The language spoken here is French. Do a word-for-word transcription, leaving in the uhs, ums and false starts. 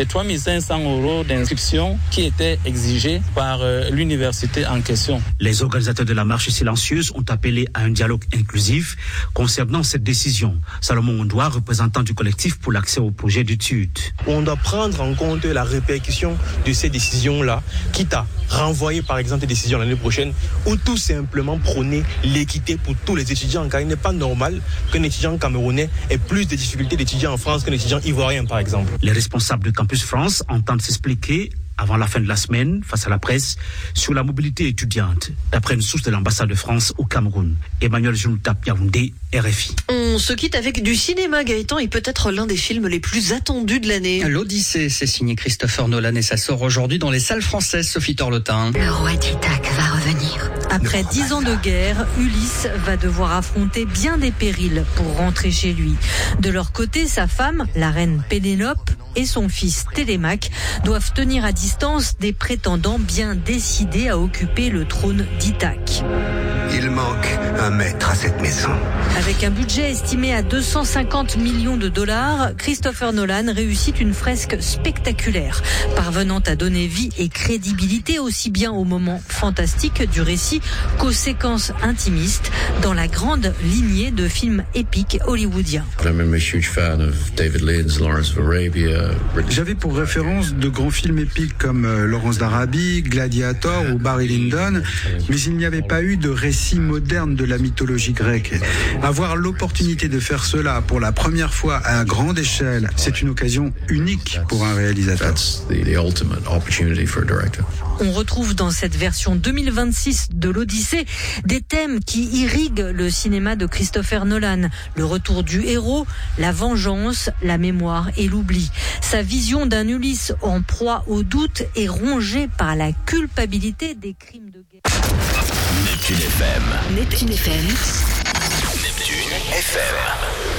les trois mille cinq cents euros d'inscription qui étaient exigés par euh, l'université en question. Les organisateurs de la marche silencieuse ont appelé à un dialogue inclusif concernant cette décision. Salomon Ondoa, représentant du collectif pour l'accès au projet d'études. On doit prendre en compte la répercussion de ces décisions-là, quitte à renvoyer par exemple des décisions l'année prochaine, ou tout simplement prôner l'équité pour tous les étudiants, car il n'est pas normal qu'un étudiant camerounais ait plus de difficultés d'étudier en France qu'un étudiant ivoirien par exemple. Les responsables de Campus France entendent s'expliquer avant la fin de la semaine, face à la presse, sur la mobilité étudiante, d'après une source de l'ambassade de France au Cameroun. Emmanuel Jountap Yaoundé, R F I. On se quitte avec du cinéma, Gaëtan, et peut-être l'un des films les plus attendus de l'année. L'Odyssée, c'est signé Christopher Nolan et ça sort aujourd'hui dans les salles françaises, Sophie Torlotin. Le roi d'Ithaque va revenir. Après dix ans de guerre, Ulysse va devoir affronter bien des périls pour rentrer chez lui. De leur côté, sa femme, la reine Pénélope, et son fils Télémaque doivent tenir à distance des prétendants bien décidés à occuper le trône d'Ithaque. Il manque un maître à cette maison. Avec un budget estimé à deux cent cinquante millions de dollars, Christopher Nolan réussit une fresque spectaculaire, parvenant à donner vie et crédibilité aussi bien aux moments fantastiques du récit qu'aux séquences intimistes dans la grande lignée de films épiques hollywoodiens. J'avais pour référence de grands films épiques comme euh, Laurence d'Arabie, Gladiator ou Barry Lyndon, mais il n'y avait pas eu de récit moderne de la mythologie grecque. Avoir l'opportunité de faire cela pour la première fois à grande échelle, c'est une occasion unique pour un réalisateur. On retrouve dans cette version deux mille vingt-six de l'Odyssée des thèmes qui irriguent le cinéma de Christopher Nolan. Le retour du héros, la vengeance, la mémoire et l'oubli. Sa vision d'un Ulysse en proie au doute est rongée par la culpabilité des crimes de guerre. Neptune F M. Neptune F M. Neptune F M.